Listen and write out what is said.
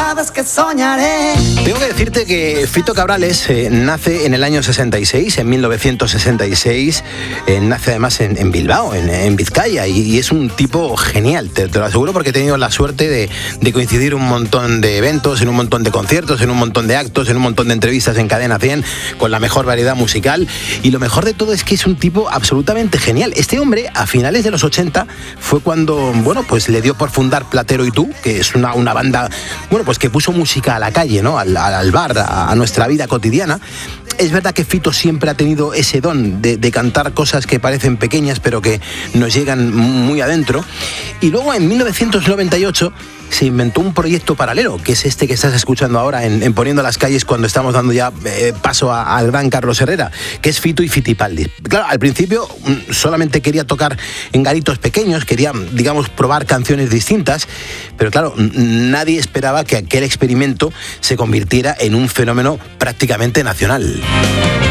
sabes que soñaré. Tengo que decirte que Fito Cabrales nace en el año 66, en 1966, nace además en Bilbao, en Vizcaya, y es un tipo genial, te lo aseguro, porque he tenido la suerte de coincidir un montón de eventos, en un montón de conciertos, en un montón de actos, en un montón de entrevistas en Cadena 100, con la mejor variedad musical, y lo mejor de todo es que es un tipo absolutamente genial. Este hombre, a finales de los 80, fue cuando, bueno, pues le dio por fundar Platero y tú, que es una banda, bueno, pues que puso música a la calle, ¿no? Al bar, a nuestra vida cotidiana. Es verdad que Fito siempre ha tenido ese don de cantar cosas que parecen pequeñas, pero que nos llegan muy adentro. Y luego en 1998 se inventó un proyecto paralelo, que es este que estás escuchando ahora en Poniendo las Calles, cuando estamos dando ya paso al gran Carlos Herrera, que es Fito y Fitipaldi. Claro, al principio solamente quería tocar en garitos pequeños, quería, digamos, probar canciones distintas, pero claro, nadie esperaba que aquel experimento se convirtiera en un fenómeno prácticamente nacional.